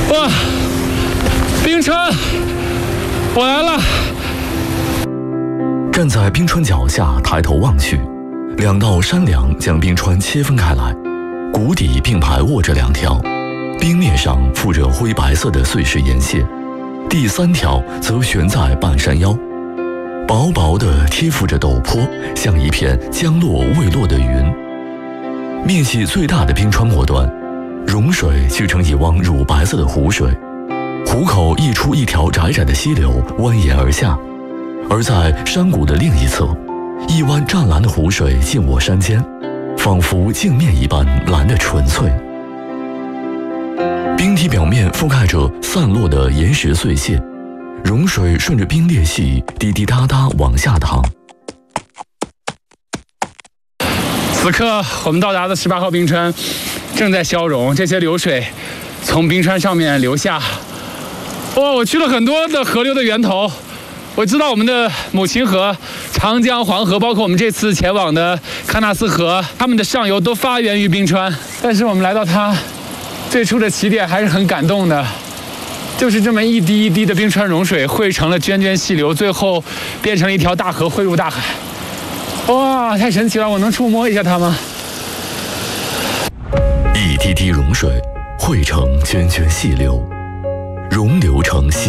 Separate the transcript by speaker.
Speaker 1: 哇，冰川，我来了！
Speaker 2: 站在冰川脚下，抬头望去，两道山梁将冰川切分开来，谷底并排卧着两条，冰面上附着灰白色的碎石岩屑，第三条则悬在半山腰，薄薄的贴附着陡坡，像一片将落未落的云。面积最大的冰川末端，融水聚成一汪乳白色的湖水，湖口溢出一条窄窄的溪流，蜿蜒而下。而在山谷的另一侧，一湾湛蓝的湖水浸没山间，仿佛镜面一般蓝得纯粹。冰体表面覆盖着散落的岩石碎屑，融水顺着冰裂隙滴滴答答往下淌。
Speaker 1: 此刻我们到达的18号冰川正在消融，这些流水从冰川上面流下。哇，我去了很多的河流的源头，我知道我们的母亲河、长江、黄河，包括我们这次前往的喀纳斯河，它们的上游都发源于冰川。但是我们来到它最初的起点还是很感动的，就是这么一滴一滴的冰川融水汇成了涓涓细流，最后变成了一条大河汇入大海。哇，太神奇了！我能触摸一下它吗？
Speaker 2: 一滴滴融水汇成涓涓细流，溶流成溪。